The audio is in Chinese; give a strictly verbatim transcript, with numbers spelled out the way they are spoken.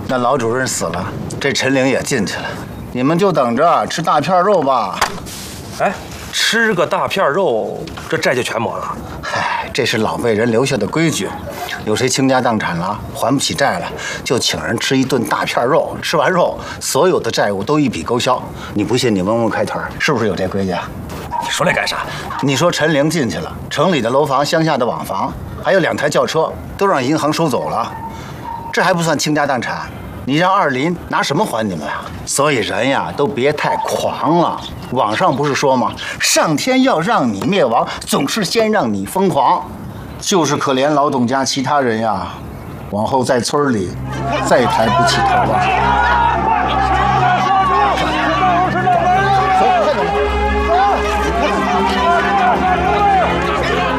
那老主任死了，这陈玲也进去了，你们就等着吃大片肉吧。 哎，吃个大片肉，这债就全没了？ 嗨，这是老辈人留下的规矩，有谁倾家荡产了，还不起债了，就请人吃一顿大片肉，吃完肉，所有的债务都一笔勾销。你不信，你问问开团，是不是有这规矩啊？ 你说这干啥？ 你说陈玲进去了，城里的楼房、乡下的瓦房，还有两台轿车，都让银行收走了，这还不算倾家荡产。你让二林拿什么还你们啊？所以人呀，都别太狂了。网上不是说吗？上天要让你灭亡，总是先让你疯狂。就是可怜老董家其他人呀，往后在村里再抬不起头了。